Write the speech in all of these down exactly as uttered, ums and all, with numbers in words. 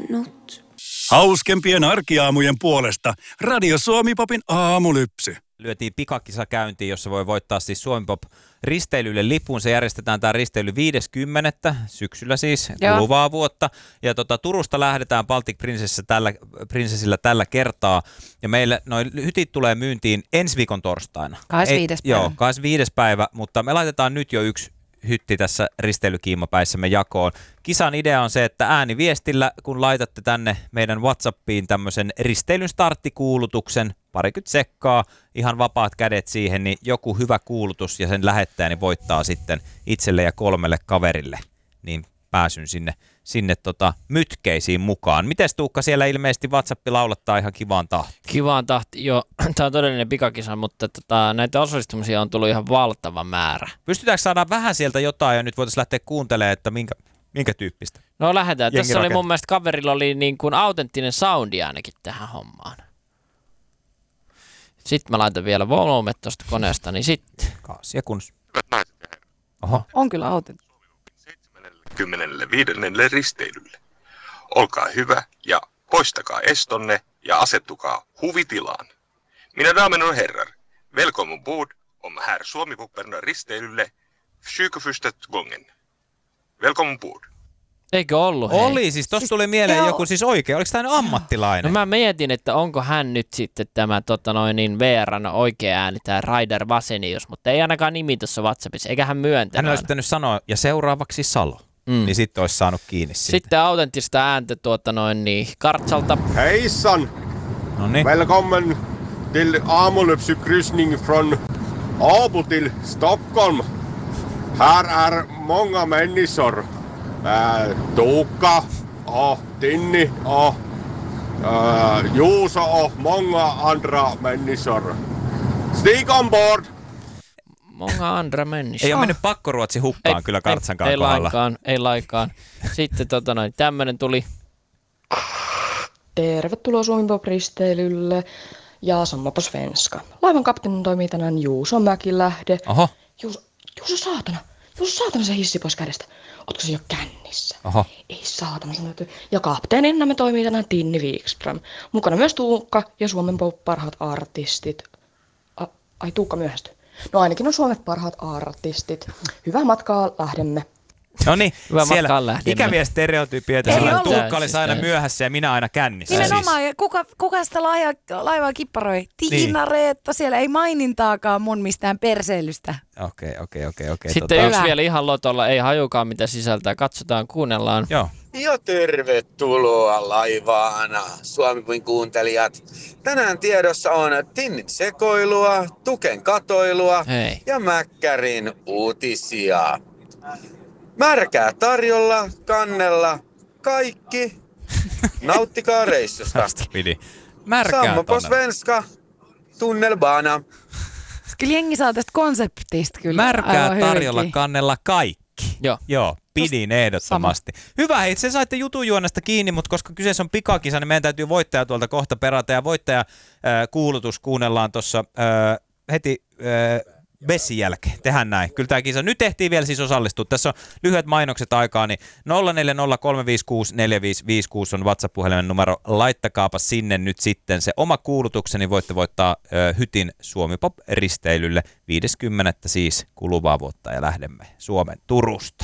valinnut. Hauskempien arkiaamujen puolesta Radio Suomi-popin aamulypsy. Lyötiin pikakisa käyntiin, jossa voi voittaa siis Suomi-pop risteilylle lipun. Se järjestetään tämä risteily viides kymmenettä syksyllä siis, kuluvaa vuotta. Ja tota, Turusta lähdetään Baltic Princessillä tällä, Princessillä tällä kertaa. Ja meille noin hytit tulee myyntiin ensi viikon torstaina. kahdeskymmenesviides päivä. Joo, kahdeskymmenesviides päivä, mutta me laitetaan nyt jo yksi hytti tässä risteilykiimapäissämme jakoon. Kisan idea on se, että ääniviestillä, kun laitatte tänne meidän WhatsAppiin tämmöisen risteilyn starttikuulutuksen, parikymmentä sekkaa, ihan vapaat kädet siihen, niin joku hyvä kuulutus ja sen lähettäjä niin voittaa sitten itselle ja kolmelle kaverille, niin pääsyn sinne, sinne tota mytkeisiin mukaan. Mites Tuukka, siellä ilmeisesti WhatsApp laulattaa ihan kivaan tahtiin? Kivaan tahti, joo. Tämä on todellinen pikakisa, mutta tota, näitä osallistumisia on tullut ihan valtava määrä. Pystytäänkö saada vähän sieltä jotain ja nyt voitaisiin lähteä kuuntelemaan, että minkä, minkä tyyppistä? No lähdetään. Jengi Tässä oli rakentaa. mun mielestä kaverilla oli niin kuin autenttinen soundi ainakin tähän hommaan. Sitten mä laitan vielä volumet tuosta koneesta, niin sitten. Kaasia kun... Oho. On kyllä autenttinen. seitsemänkymmentäviidennelle risteilylle. Olkaa hyvä ja poistakaa estonne ja asettukaa huvitilaan. Minä damen och herrar, välkommen ombord om här Suomi-popperna risteilylle tjugoförsta gången. Välkommen ombord. Eikö ollut? Hei? Oli, siis tossa tuli mieleen joo. joku siis oikein, oliko tämä nyt ammattilainen? No mä mietin, että onko hän nyt sitten tämä tota noin, niin V R:n oikea ääni, tämä Raider Vasenius, mutta ei ainakaan nimi tuossa WhatsAppissa, eikä hän myöntänyt. Hän olisi pitänyt sanoa, ja seuraavaksi Salo, mm. niin sitten olisi saanut kiinni siitä. Sitten autenttista ääntä tuota noin niin Kartsalta. Hejsan! Noniin. Välkommen till Amolöpsykryssning från Åbo till Stockholm. Här är många människor. Äh, Tuukka och Tinni och äh, Juuso och många andra människor. Stig on board! Monga andra människor. Ei ole mennyt pakkoruotsi hukkaan Ei, kyllä Kartsankaan ei, ei kohdalla. lainkaan, ei lainkaan. Sitten tota noin, tämmönen tuli. Tervetuloa Suomi-pop-risteilylle ja samma på svenska. Laivan kapteenin toimii tänään Juuso Mäkilähde. Oho. Juuso, Juuso saatana, Juuso saatana se hissi pois kädestä. Ootko se jo kännissä? Oho. Ei saatana sun täytyy. Ja kapteenina me toimii tänään Tinni Wikström. Mukana myös Tuukka ja Suomen pop parhaat artistit. A, ai Tuukka myöhästyi. No ainakin on Suomen parhaat artistit. Hyvää matkaa, lähdemme. No niin, Hyvä siellä matkaan lähdemme. ikäviä stereotyypioita. Ei Sellainen ollut. Tuukka olisi aina myöhässä ja minä aina kännissä. Nimenomaan, Siis. ja kuka, kuka sitä laivaa, laivaa kipparoi? Tiina Niin. Reetta, siellä ei mainintaakaan mun mistään perseilystä. Okei, okei, okei. okei. Sitten tota... yksi Hyvä. vielä ihan lotolla, ei hajukaan mitä sisältää. Katsotaan, kuunnellaan. Joo. Ja tervetuloa laivaana, Suomi kuuntelijat. Tänään tiedossa on Tinnin sekoilua, Tuken katoilua Hei. ja Mäkkärin uutisia. Märkää tarjolla, kannella, kaikki. Nauttikaa reissusta. Tästä pidi. Märkää Samma på tonne. svenska, tunnelbana. Kyllä jengi saa tästä konseptista kyllä Märkää aivan tarjolla, hyvinkin. kannella kaikki. Joo. Joo, pidin ehdottomasti. Hyvä, hei, se saitte jutujuonesta kiinni, mutta koska kyseessä on pikakisa, niin meidän täytyy voittaja tuolta kohta perata. Ja voittaja äh, kuulutus kuunnellaan tuossa äh, heti äh, Bessin jälkeen. Tehdään näin. Kyllä tämä kisa. Nyt tehtiin vielä siis osallistua. Tässä on lyhyet mainokset aikaa, niin nolla neljä nolla kolme viisi kuusi neljä viisi viisi kuusi on WhatsApp-puhelimen numero. Laittakaapa sinne nyt sitten se oma kuulutukseni. Niin voitte voittaa ö, hytin Suomi-pop-risteilylle viides kymmenettä siis kuluvaa vuotta ja lähdemme Suomen Turusta.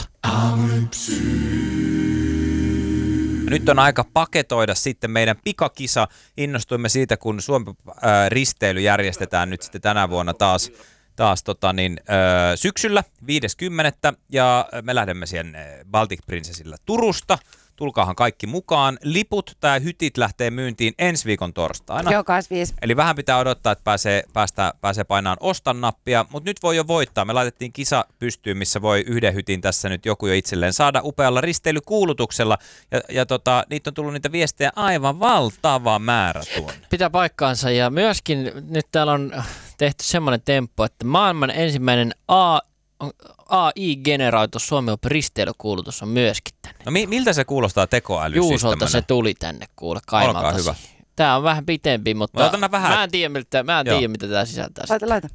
Nyt on aika paketoida sitten meidän pikakisa. Innostuimme siitä, kun Suomi-risteily järjestetään nyt sitten tänä vuonna taas taas tota niin, ö, syksyllä viides kymmenettä ja me lähdemme siihen Baltic Princessillä Turusta. Tulkaahan kaikki mukaan. Liput tai hytit lähtee myyntiin ensi viikon torstaina. Joo, kahdeskymmenesviides. Eli vähän pitää odottaa, että pääsee, päästää, pääsee painaan ostan nappia, mutta nyt voi jo voittaa. Me laitettiin kisa pystyyn, missä voi yhden hytin tässä nyt joku jo itselleen saada upealla risteilykuulutuksella. Ja, ja tota, niitä on tullut niitä viestejä aivan valtava määrä tuonne. Pitää paikkaansa ja myöskin nyt täällä on tehty semmoinen temppu, että maailman ensimmäinen A, A I-generoitu Suomi-risteilykuulutus on myöskin tänne. No mi- miltä se kuulostaa tekoäly? Juusolta se tuli tänne kuule kaimalta. Olkaa hyvä. Tää on vähän pitempi, mutta Otan vähän. mä en tiedä, miltä, mä en tiedä mitä tää sisältää. Laita, laita.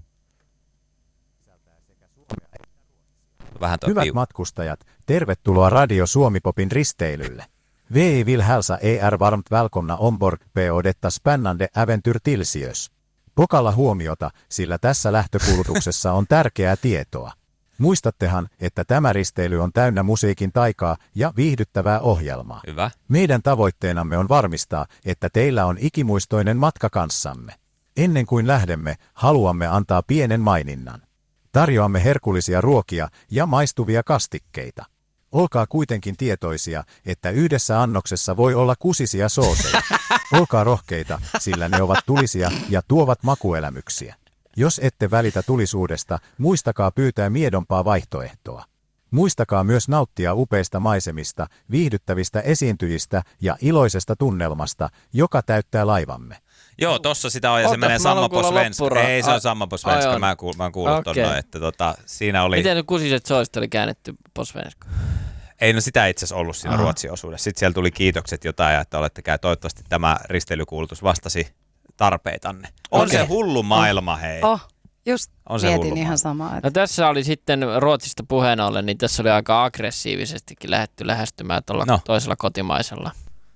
Vähän toi Hyvät piu. matkustajat, tervetuloa Radio Suomi-popin risteilylle. Vi vill hälsa er varmt välkomna ombord på detta spännande äventyr Tilsiös. Pokalla huomiota, sillä tässä lähtökuulutuksessa on tärkeää tietoa. Muistattehan, että tämä risteily on täynnä musiikin taikaa ja viihdyttävää ohjelmaa. Hyvä. Meidän tavoitteenamme on varmistaa, että teillä on ikimuistoinen matka kanssamme. Ennen kuin lähdemme, haluamme antaa pienen maininnan. Tarjoamme herkullisia ruokia ja maistuvia kastikkeita. Olkaa kuitenkin tietoisia, että yhdessä annoksessa voi olla kusisia sooseja. Olkaa rohkeita, sillä ne ovat tulisia ja tuovat makuelämyksiä. Jos ette välitä tulisuudesta, muistakaa pyytää miedompaa vaihtoehtoa. Muistakaa myös nauttia upeista maisemista, viihdyttävistä esiintyjistä ja iloisesta tunnelmasta, joka täyttää laivamme. Joo, tossa sitä on ja se Ootas, menee mä haluan Samma på kuulla svenska. loppura- Ei, se on Ai- Samma på ai svenska. on. Mä, kuul, mä oon kuullut Okei. tonnoin, että tota, siinä oli... Miten ne kusiset soiset oli käännetty posvenska? Ei, no sitä itse asiassa ollut siinä Aha. Ruotsin osuudessa. Sitten siellä tuli kiitokset jotain, ja että olette käy. Toivottavasti tämä risteilykuulutus vastasi tarpeitanne. On Okei. se hullu maailma, hei. Oh, just On se mietin hullu ihan maailma. samaa. No Että tässä oli sitten Ruotsista puheen ollen, niin tässä oli aika aggressiivisestikin lähdetty lähestymään tuolla No. toisella kotimaisella.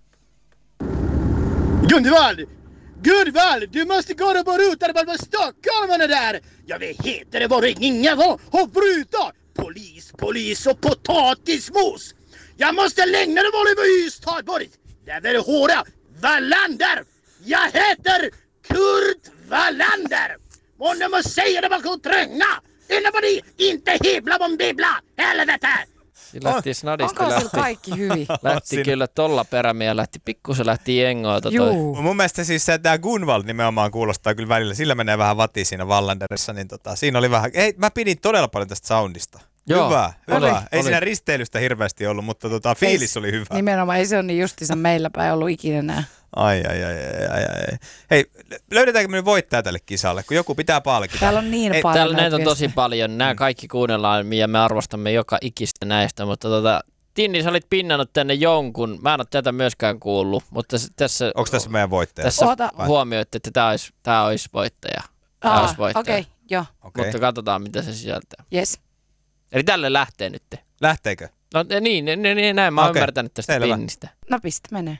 Gunvald! Gunvald! Du måste gå och ruta det på stockholmarna där! Jag vet heter det var ingen var och bryta! Polis, polis och potatismos! Jag måste längre vara över Ystadborg! Där är det håra Wallander! Jag heter Kurt Wallander! Och när man säger det man kan tränga! Innan man inte hibla om bibla! Helvete! Lähti snadista, onko sillä lähti, kaikki hyvin? lähti Siinä- kyllä tolla perämiä ja lähti pikkusen lähti jengoilta toi. Juu. Mun mielestä siis se, että tämä Gunvald nimenomaan kuulostaa kyllä välillä. Sillä menee vähän vatiin siinä Wallanderissa, niin tota, siinä oli vähän... Ei, mä pidin todella paljon tästä soundista. Joo, hyvä, oli, hyvä. Ei oli. siinä risteilystä hirveästi ollut, mutta tota, fiilis oli hyvä. Nimenomaan ei se ole niin justiinsa meillä päin ollut ikinä nää. Ai, ai, ai, ai, ai, ai. Hei, löydetäänkö me nyt voittaja tälle kisalle, kun joku pitää palkita? Täällä on niin Ei, paljon Täällä näitä on viestejä. tosi paljon. Nämä kaikki kuunnellaan ja me arvostamme joka ikistä näistä, mutta tota, Tinni, sä olit pinnannut tänne jonkun. Mä en ole tätä myöskään kuullut, mutta s- tässä, Onko tässä meidän voittaja? tässä Oota. huomioitte, että tämä olisi, tämä olisi voittaja. Tämä Aa, olisi voittaja. okei, okay, joo, Okei. Mutta katsotaan, mitä se sisältää. yes. Eli tälle lähtee nyt. Lähteekö? No niin, niin, niin näin mä oon Okei, ymmärtänyt tästä selvä. pinnistä. No pistä menee.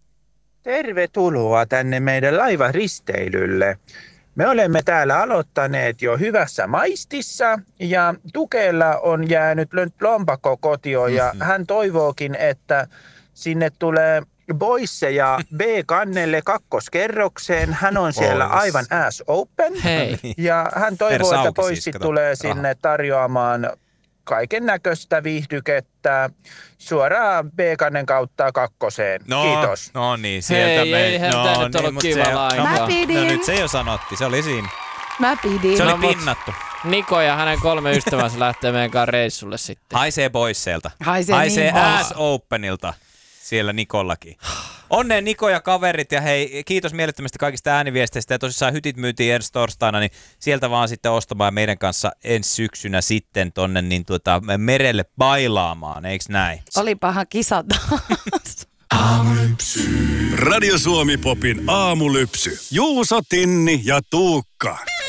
Tervetuloa tänne meidän laivaristeilylle. Me olemme täällä aloittaneet jo hyvässä maistissa ja Tukella on jäänyt nyt lompakko kotioon ja hän toivookin, että sinne tulee boisseja B-kannelle kakkoskerrokseen. Hän on siellä Boys. aivan ass open Hei. ja hän toivoo, Persa että auki siis, boissit kato. tulee Aha. sinne tarjoamaan kaiken näköistä viihdykettä suoraan B-kannen kautta kakkoseen. No, Kiitos. No niin, sieltä Hei, me... eihän no, tää nyt niin, ollut mut kiva se, lainkaan. no, Mä pidin. No nyt se jo sanotti, se oli siinä. Mä pidin. Se oli No, mut- pinnattu. Niko ja hänen kolme ystävänsä lähtee meidän kanssa reissulle sitten. Haisee boisseelta. Haisee Haisee niin paha. ass openilta. Siellä Nikollakin. Onneen Niko ja kaverit ja hei, kiitos mielettömästi kaikista ääniviesteistä ja tosissaan hytit myytiin ensi torstaina, niin sieltä vaan sitten ostamaan meidän kanssa ensi syksynä sitten tonne niin tuota, merelle bailaamaan, eiks näin? Olipahan kisa taas. Radio Suomi Popin aamulypsy. Juuso, Tinni ja Tuukka.